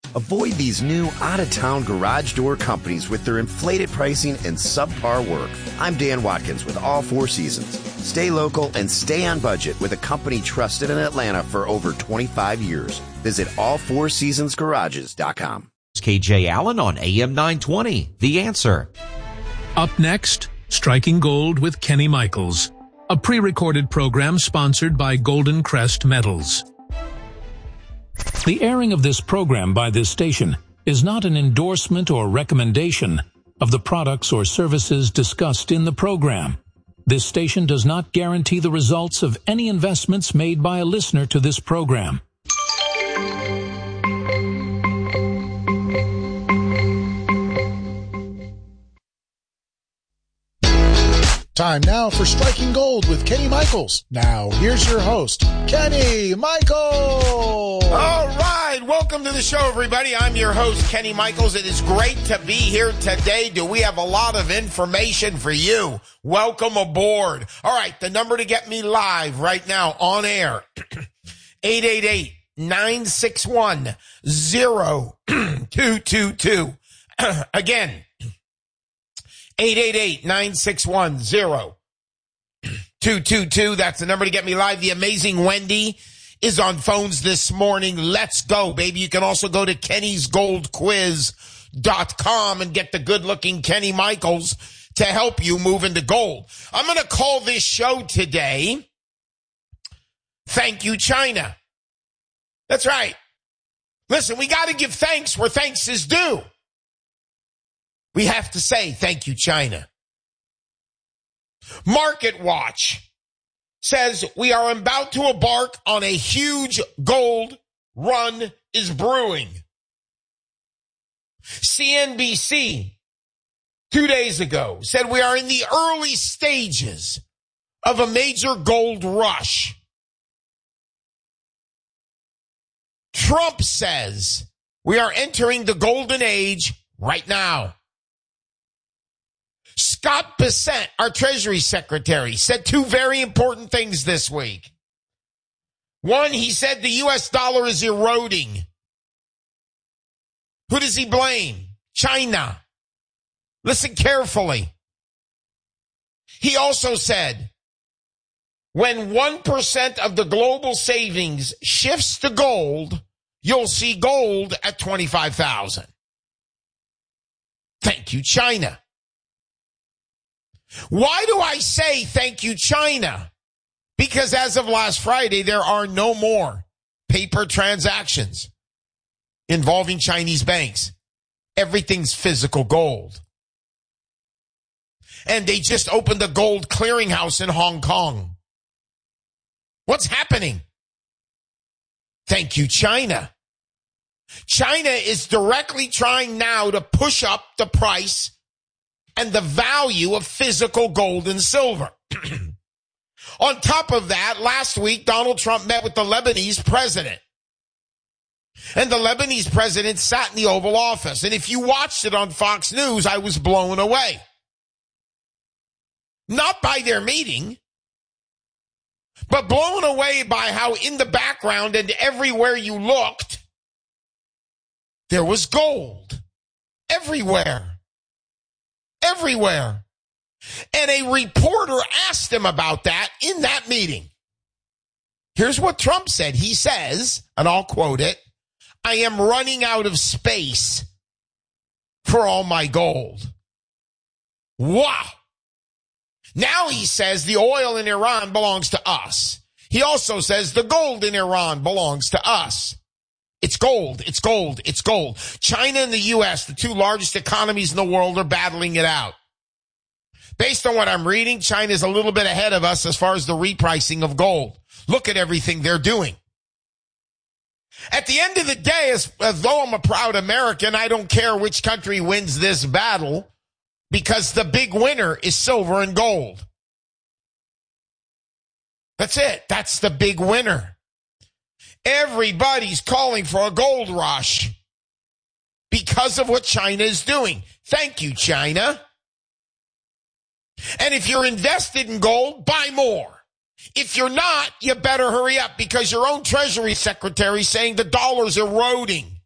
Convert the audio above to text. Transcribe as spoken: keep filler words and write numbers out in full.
Avoid these new, out-of-town garage door companies with their inflated pricing and subpar work. I'm Dan Watkins with All Four Seasons. Stay local and stay on budget with a company trusted in Atlanta for over twenty-five years. Visit all four seasons garages dot com. K J Allen on A M nine twenty, The Answer. Up next, Striking Gold with Kenny Michaels, a pre-recorded program sponsored by Golden Crest Metals. The airing of this program by this station is not an endorsement or recommendation of the products or services discussed in the program. This station does not guarantee the results of any investments made by a listener to this program. Time now for Striking Gold with Kenny Michaels. Now, here's your host, Kenny Michaels. All right, welcome to the show, everybody. I'm your host, Kenny Michaels. It is great to be here today. Do we have a lot of information for you? Welcome aboard. All right, the number to get me live right now on air, eight eight eight, nine six one, zero two two two. Again, eight eight eight, nine six one, zero two two two. That's the number to get me live. The amazing Wendy is on phones this morning. Let's go, baby. You can also go to kennys gold quiz dot com and get the good-looking Kenny Michaels to help you move into gold. I'm going to call this show today, Thank You, China. That's right. Listen, we got to give thanks where thanks is due. We have to say, thank you, China. Market Watch says we are about to embark on a huge gold run is brewing. C N B C, two days ago, said we are in the early stages of a major gold rush. Trump says we are entering the golden age right now. Scott Bessent, our Treasury Secretary, said two very important things this week. One, he said the U S dollar is eroding. Who does he blame? China. Listen carefully. He also said, when one percent of the global savings shifts to gold, you'll see gold at twenty-five thousand. Thank you, China. Why do I say thank you, China? Because as of last Friday, there are no more paper transactions involving Chinese banks. Everything's physical gold. And they just opened a gold clearinghouse in Hong Kong. What's happening? Thank you, China. China is directly trying now to push up the price and the value of physical gold and silver. On top of that, last week, Donald Trump met with the Lebanese president. And the Lebanese president sat in the Oval Office. And if you watched it on Fox News, I was blown away. Not by their meeting, but blown away by how in the background and everywhere you looked, there was gold. Everywhere. Everywhere. And a reporter asked him about that in that meeting. Here's what Trump said. He says, and I'll quote it, I am running out of space for all my gold. Wow. Now he says the oil in Iran belongs to us. He also says the gold in Iran belongs to us. It's gold, it's gold, it's gold. China and the U S, the two largest economies in the world, are battling it out. Based on what I'm reading, China's a little bit ahead of us as far as the repricing of gold. Look at everything they're doing. At the end of the day, as, as though I'm a proud American, I don't care which country wins this battle because the big winner is silver and gold. That's it. That's the big winner. Everybody's calling for a gold rush because of what China is doing. Thank you, China. And if you're invested in gold, buy more. If you're not, you better hurry up because your own Treasury Secretary is saying the dollar's eroding.